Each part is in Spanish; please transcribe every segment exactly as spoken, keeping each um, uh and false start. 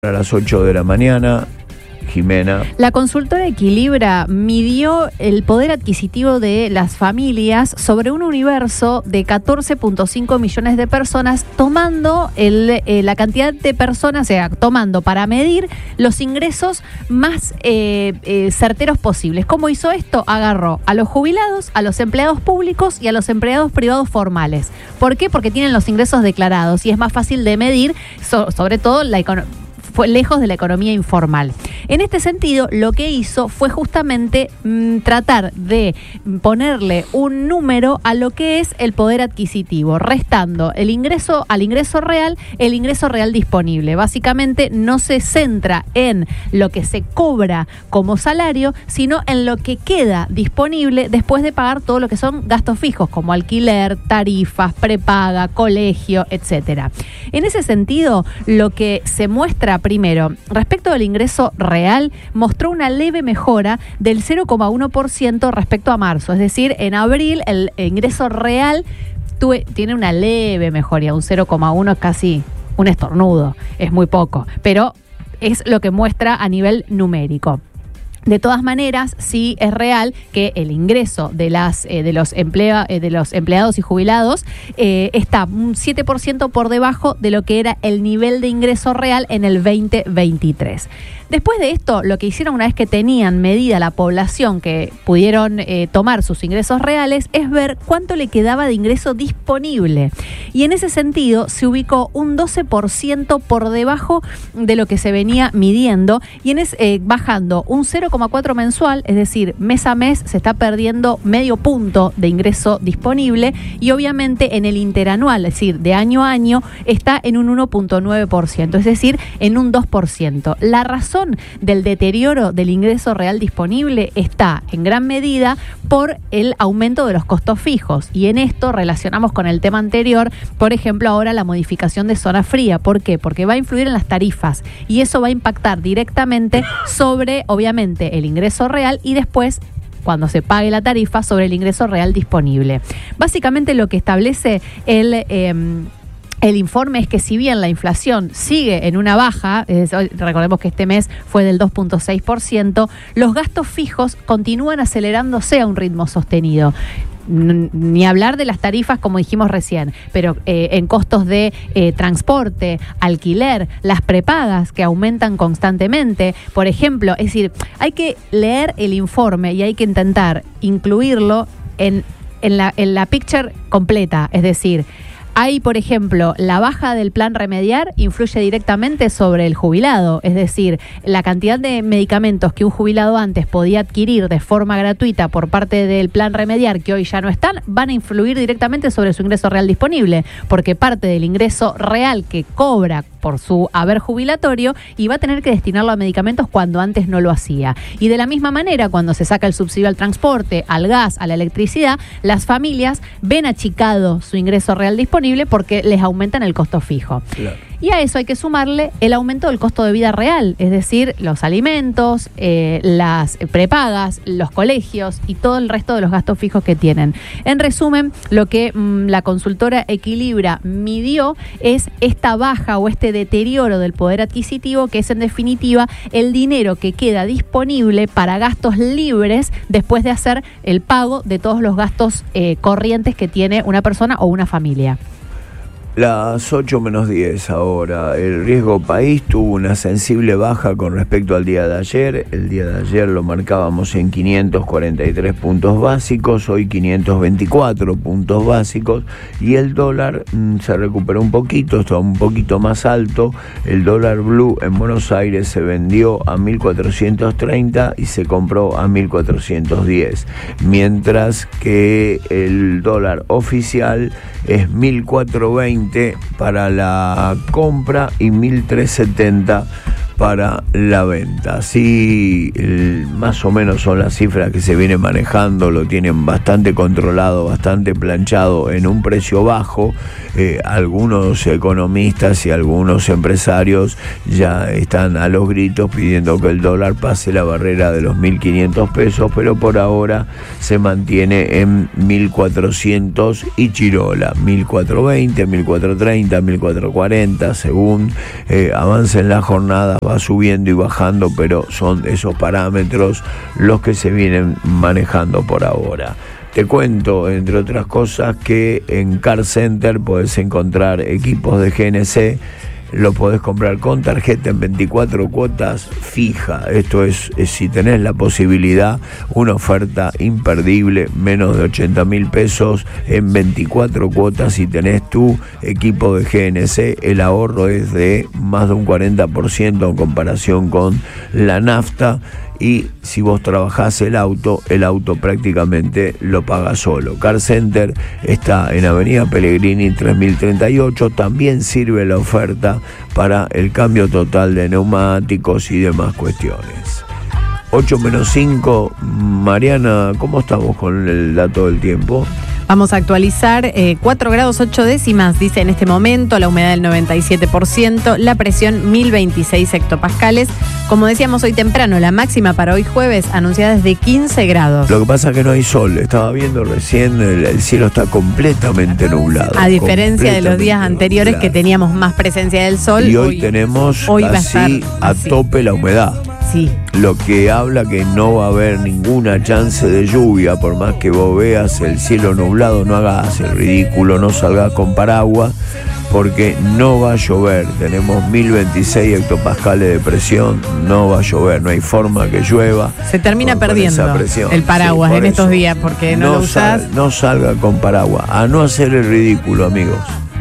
A las ocho de la mañana, Jimena. La consultora Equilibra midió el poder adquisitivo de las familias sobre un universo de catorce punto cinco millones de personas, tomando el, eh, la cantidad de personas, o sea, tomando para medir los ingresos más eh, eh, certeros posibles. ¿Cómo hizo esto? Agarró a los jubilados, a los empleados públicos y a los empleados privados formales. ¿Por qué? Porque tienen los ingresos declarados y es más fácil de medir, so, sobre todo la economía. Fue lejos de la economía informal. En este sentido, lo que hizo fue justamente mmm, tratar de ponerle un número a lo que es el poder adquisitivo, restando el ingreso al ingreso real, el ingreso real disponible. Básicamente no se centra en lo que se cobra como salario, sino en lo que queda disponible después de pagar todo lo que son gastos fijos, como alquiler, tarifas, prepaga, colegio, etcétera. En ese sentido, lo que se muestra primero, respecto del ingreso real, mostró una leve mejora del cero coma uno por ciento respecto a marzo. Es decir, en abril el ingreso real tuve, tiene una leve mejoría, un cero coma uno es casi un estornudo, es muy poco, pero es lo que muestra a nivel numérico. De todas maneras, sí es real que el ingreso de las eh, de los emplea, eh, de los empleados y jubilados eh, está un siete por ciento por debajo de lo que era el nivel de ingreso real en el veinte veintitrés. Después de esto, lo que hicieron una vez que tenían medida la población que pudieron eh, tomar sus ingresos reales es ver cuánto le quedaba de ingreso disponible. Y en ese sentido se ubicó un doce por ciento por debajo de lo que se venía midiendo y en es, eh, bajando un cero coma cuatro mensual, es decir, mes a mes se está perdiendo medio punto de ingreso disponible y obviamente en el interanual, es decir, de año a año, está en un uno punto nueve por ciento, es decir, en un dos por ciento. La razón del deterioro del ingreso real disponible está en gran medida por el aumento de los costos fijos y en esto relacionamos con el tema anterior, por ejemplo, ahora la modificación de zona fría. ¿Por qué? Porque va a influir en las tarifas y eso va a impactar directamente sobre, obviamente, el ingreso real y después cuando se pague la tarifa sobre el ingreso real disponible. Básicamente lo que establece el... Eh, El informe es que si bien la inflación sigue en una baja, es, recordemos que este mes fue del dos punto seis por ciento, los gastos fijos continúan acelerándose a un ritmo sostenido. Ni hablar de las tarifas como dijimos recién, pero eh, en costos de eh, transporte, alquiler, las prepagas que aumentan constantemente, por ejemplo, es decir, hay que leer el informe y hay que intentar incluirlo en, en, la, en la picture completa, es decir, hay, por ejemplo, la baja del plan remediar influye directamente sobre el jubilado, es decir, la cantidad de medicamentos que un jubilado antes podía adquirir de forma gratuita por parte del plan remediar, que hoy ya no están, van a influir directamente sobre su ingreso real disponible, porque parte del ingreso real que cobra por su haber jubilatorio y va a tener que destinarlo a medicamentos cuando antes no lo hacía. Y de la misma manera, cuando se saca el subsidio al transporte, al gas, a la electricidad, las familias ven achicado su ingreso real disponible porque les aumentan el costo fijo. Claro. Y a eso hay que sumarle el aumento del costo de vida real, es decir, los alimentos, eh, las prepagas, los colegios y todo el resto de los gastos fijos que tienen. En resumen, lo que mmm, la consultora Equilibra midió es esta baja o este deterioro del poder adquisitivo, que es en definitiva el dinero que queda disponible para gastos libres después de hacer el pago de todos los gastos eh, corrientes que tiene una persona o una familia. Las ocho menos diez ahora. El riesgo país tuvo una sensible baja con respecto al día de ayer. El día de ayer lo marcábamos en quinientos cuarenta y tres puntos básicos, hoy quinientos veinticuatro puntos básicos y el dólar mmm, se recuperó un poquito, está un poquito más alto. El dólar blue en Buenos Aires se vendió a mil cuatrocientos treinta y se compró a mil cuatrocientos diez, mientras que el dólar oficial es mil cuatrocientos veinte para la compra y mil trescientos setenta para la venta. Sí, el, más o menos son las cifras que se vienen manejando, lo tienen bastante controlado, bastante planchado en un precio bajo. Eh, algunos economistas y algunos empresarios ya están a los gritos pidiendo que el dólar pase la barrera de los mil quinientos pesos, pero por ahora se mantiene en mil cuatrocientos y chirola, mil cuatrocientos veinte, mil cuatrocientos treinta, mil cuatrocientos cuarenta, según eh, avance en la jornada va subiendo y bajando, pero son esos parámetros los que se vienen manejando por ahora. Te cuento, entre otras cosas, que en Car Center podés encontrar equipos de G N C, lo podés comprar con tarjeta en veinticuatro cuotas fija. Esto es, es si tenés la posibilidad, una oferta imperdible, menos de ochenta mil pesos en veinticuatro cuotas. Si tenés tu equipo de G N C, el ahorro es de más de un cuarenta por ciento en comparación con la nafta. Y si vos trabajás el auto, el auto prácticamente lo paga solo. Car Center está en Avenida Pellegrini tres mil treinta y ocho. También sirve la oferta para el cambio total de neumáticos y demás cuestiones. ocho menos cinco. Mariana, ¿cómo estamos con el dato del tiempo? Vamos a actualizar, eh, cuatro grados ocho décimas, dice en este momento, la humedad del noventa y siete por ciento, la presión mil veintiséis hectopascales. Como decíamos hoy temprano, la máxima para hoy jueves anunciada es de quince grados. Lo que pasa es que no hay sol, estaba viendo recién, el, el cielo está completamente nublado. A diferencia de los días anteriores nublado, que teníamos más presencia del sol. Y hoy, hoy tenemos hoy casi va a, estar a tope la humedad. Sí. Lo que habla que no va a haber ninguna chance de lluvia, por más que vos veas el cielo nublado, no hagas el ridículo, no salgas con paraguas, porque no va a llover. Tenemos mil veintiséis hectopascales de presión, no va a llover, no hay forma que llueva. Se termina con, perdiendo con el paraguas, sí, en estos días, porque no, no lo usás. Sal, no salga con paraguas, a no hacer el ridículo, amigos.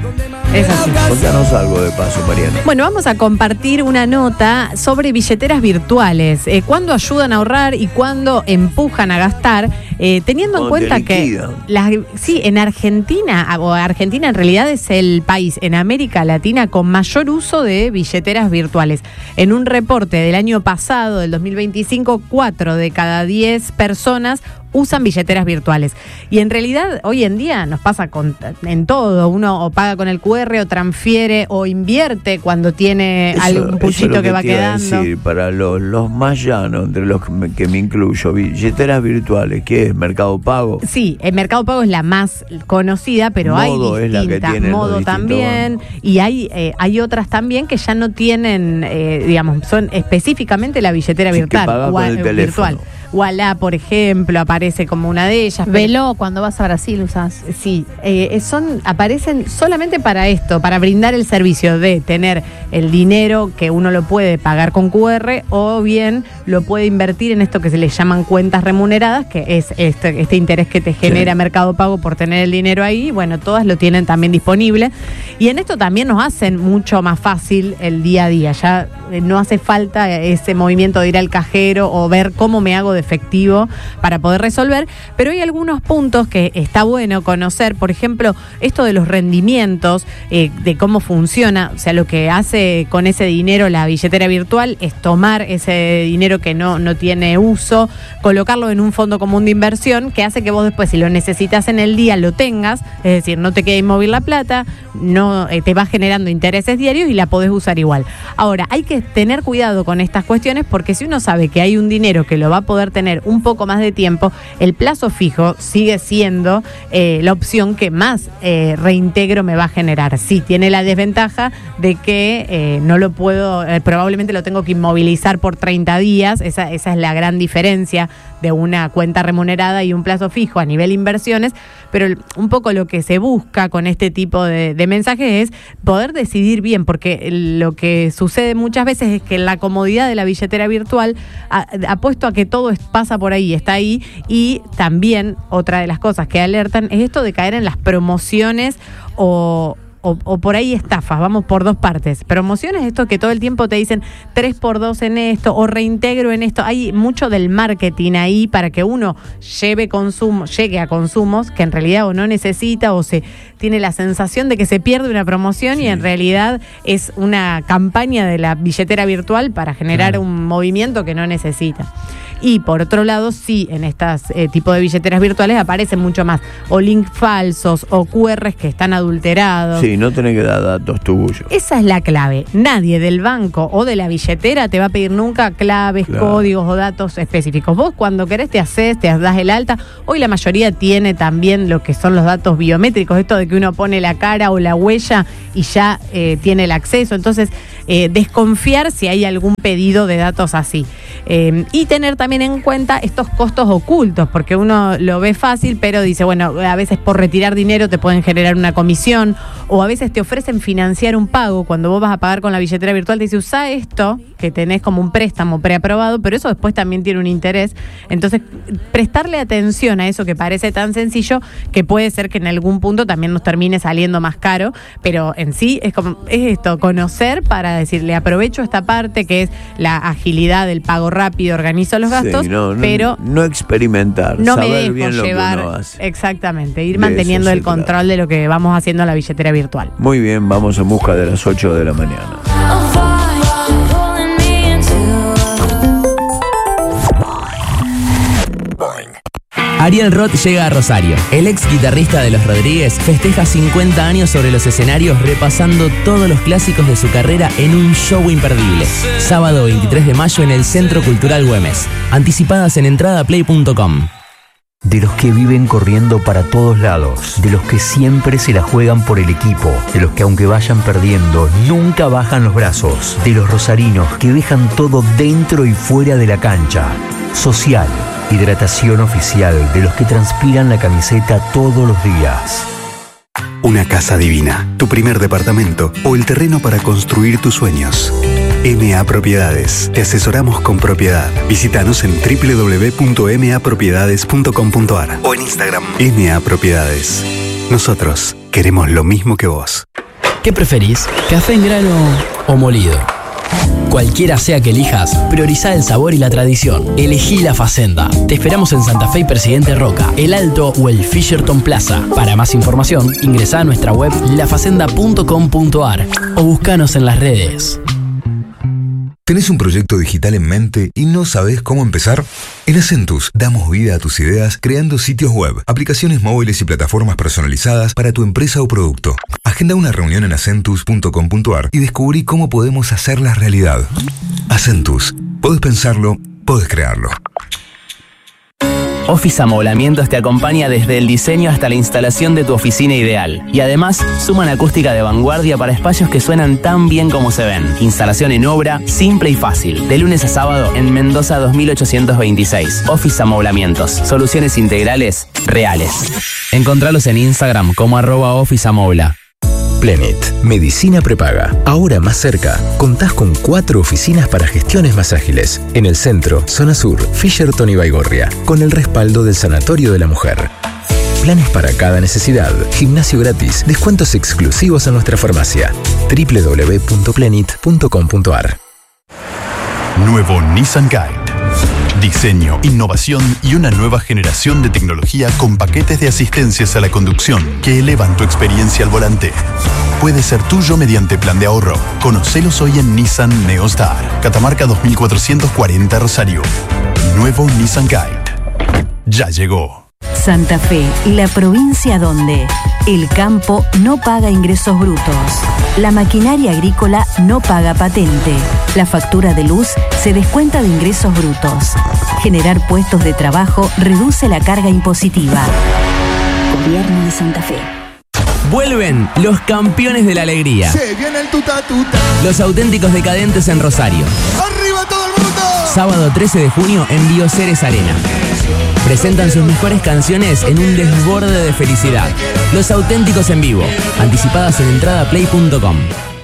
Es así. Contanos algo de paso, Mariana. Bueno, vamos a compartir una nota sobre billeteras virtuales. Eh, ¿Cuándo ayudan a ahorrar y cuándo empujan a gastar? Eh, teniendo en cuenta que las, sí, en Argentina, o Argentina en realidad es el país en América Latina con mayor uso de billeteras virtuales. En un reporte del año pasado, del dos mil veinticinco, cuatro de cada diez personas usan billeteras virtuales. Y en realidad hoy en día nos pasa con, en todo. Uno o paga con el cu erre o transfiere o invierte cuando tiene eso, algún puchito que, que va quedando. Decir, para los, los más llanos, entre los que me, que me incluyo, billeteras virtuales, ¿qué es? ¿Mercado Pago? Sí, el Mercado Pago es la más conocida, pero Modo hay distintas. Modo también. Bancos. Y hay, eh, hay otras también que ya no tienen, eh, digamos, son específicamente la billetera sí, virtual. Que paga con el teléfono. Virtual. Ualá, por ejemplo, aparece como una de ellas. Velo, cuando vas a Brasil usás. Sí, eh, son, aparecen solamente para esto, para brindar el servicio de tener el dinero que uno lo puede pagar con cu erre o bien lo puede invertir en esto que se le llaman cuentas remuneradas, que es este, este interés que te genera sí. Mercado Pago por tener el dinero ahí. Bueno, todas lo tienen también disponible. Y en esto también nos hacen mucho más fácil el día a día. Ya eh, no hace falta ese movimiento de ir al cajero o ver cómo me hago de efectivo para poder resolver, pero hay algunos puntos que está bueno conocer, por ejemplo, esto de los rendimientos, eh, de cómo funciona, o sea, lo que hace con ese dinero la billetera virtual es tomar ese dinero que no, no tiene uso, colocarlo en un fondo común de inversión que hace que vos después, si lo necesitas en el día, lo tengas, es decir, no te queda inmóvil la plata, no eh, te va generando intereses diarios y la podés usar igual. Ahora, hay que tener cuidado con estas cuestiones porque si uno sabe que hay un dinero que lo va a poder tener un poco más de tiempo, el plazo fijo sigue siendo eh, la opción que más eh, reintegro me va a generar. Sí, tiene la desventaja de que eh, no lo puedo, eh, probablemente lo tengo que inmovilizar por treinta días, esa, esa es la gran diferencia de una cuenta remunerada y un plazo fijo a nivel inversiones, pero un poco lo que se busca con este tipo de, de mensajes es poder decidir bien, porque lo que sucede muchas veces es que la comodidad de la billetera virtual ha, apuesto a que todo es, pasa por ahí, está ahí, y también otra de las cosas que alertan es esto de caer en las promociones o o, o por ahí estafas, vamos por dos partes. Promociones, esto que todo el tiempo te dicen tres por dos en esto o reintegro en esto. Hay mucho del marketing ahí para que uno lleve consumo, llegue a consumos que en realidad o no necesita o se tiene la sensación de que se pierde una promoción sí. y en realidad es una campaña de la billetera virtual para generar claro. un movimiento que no necesita. Y por otro lado, sí, en estas eh, tipo de billeteras virtuales aparecen mucho más o links falsos o cu erres que están adulterados. Sí, no tenés que dar datos tuyos. Esa es la clave. Nadie del banco o de la billetera te va a pedir nunca claves, claro. códigos o datos específicos. Vos cuando querés te haces, te das el alta. Hoy la mayoría tiene también lo que son los datos biométricos, esto de que uno pone la cara o la huella y ya eh, tiene el acceso. Entonces, eh, desconfiar si hay algún pedido de datos así. Eh, y tener también en cuenta estos costos ocultos, porque uno lo ve fácil, pero dice, bueno, a veces por retirar dinero te pueden generar una comisión, o a veces te ofrecen financiar un pago. Cuando vos vas a pagar con la billetera virtual te dice, usa esto, que tenés como un préstamo preaprobado, pero eso después también tiene un interés. Entonces, prestarle atención a eso que parece tan sencillo, que puede ser que en algún punto también nos termine saliendo más caro, pero en sí es como es esto, conocer para decirle, aprovecho esta parte que es la agilidad del pago rápido, organizo los gastos, sí, no, no, pero no experimentar, no saber me dejo bien llevar, lo que uno hace. Exactamente, ir de manteniendo el control trata. de lo que vamos haciendo en la billetera virtual. Muy bien, vamos en busca de las ocho de la mañana. Ariel Roth llega a Rosario. El ex guitarrista de Los Rodríguez festeja cincuenta años sobre los escenarios repasando todos los clásicos de su carrera en un show imperdible. Sábado veintitrés de mayo en el Centro Cultural Güemes. Anticipadas en entrada play punto com. De los que viven corriendo para todos lados, de los que siempre se la juegan por el equipo, de los que aunque vayan perdiendo, nunca bajan los brazos, de los rosarinos que dejan todo dentro y fuera de la cancha. Social, hidratación oficial de los que transpiran la camiseta todos los días. Una casa divina, tu primer departamento o el terreno para construir tus sueños. M A Propiedades. Te asesoramos con propiedad. Visítanos en doble u doble u doble u punto m a propiedades punto com punto a r o en Instagram M A Propiedades. Nosotros queremos lo mismo que vos. ¿Qué preferís? ¿Café en grano o molido? Cualquiera sea que elijas, priorizá el sabor y la tradición. Elegí La Facenda. Te esperamos en Santa Fe y Presidente Roca, El Alto o el Fisherton Plaza. Para más información, ingresá a nuestra web la facenda punto com punto a r o buscanos en las redes. ¿Tenés un proyecto digital en mente y no sabés cómo empezar? En Acentus damos vida a tus ideas creando sitios web, aplicaciones móviles y plataformas personalizadas para tu empresa o producto. Agenda una reunión en acentus punto com punto a r y descubrí cómo podemos hacerlas realidad. Acentus. Podés pensarlo, podés crearlo. Office Amoblamientos te acompaña desde el diseño hasta la instalación de tu oficina ideal. Y además, suman acústica de vanguardia para espacios que suenan tan bien como se ven. Instalación en obra, simple y fácil. De lunes a sábado en Mendoza dos mil ochocientos veintiséis. Office Amoblamientos. Soluciones integrales reales. Encontralos en Instagram como arroba Office Amobla. Plenit, medicina prepaga. Ahora más cerca, contás con cuatro oficinas para gestiones más ágiles. En el centro, zona sur, Fisherton y Baigorria, con el respaldo del Sanatorio de la Mujer. Planes para cada necesidad, gimnasio gratis, descuentos exclusivos en nuestra farmacia. doble u doble u doble u punto plenit punto com punto a r. Nuevo Nissan Guide. Diseño, innovación y una nueva generación de tecnología con paquetes de asistencias a la conducción que elevan tu experiencia al volante. Puede ser tuyo mediante plan de ahorro. Conocelos hoy en Nissan Neostar, Catamarca dos mil cuatrocientos cuarenta Rosario. Nuevo Nissan Guide. Ya llegó. Santa Fe, la provincia donde el campo no paga ingresos brutos, la maquinaria agrícola no paga patente, la factura de luz se descuenta de ingresos brutos. Generar puestos de trabajo reduce la carga impositiva. Gobierno de Santa Fe. Vuelven los campeones de la alegría. Se viene el tuta tuta. Los auténticos decadentes en Rosario. ¡Arriba todo el mundo! Sábado trece de junio en Bioceres Arena. Presentan sus mejores canciones en un desborde de felicidad. Los auténticos en vivo. Anticipadas en entrada play punto com.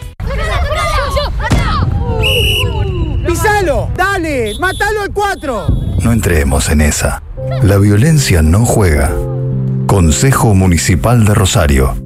¡Pisalo! ¡Dale! ¡Mátalo al cuatro! No entremos en esa. La violencia no juega. Consejo Municipal de Rosario.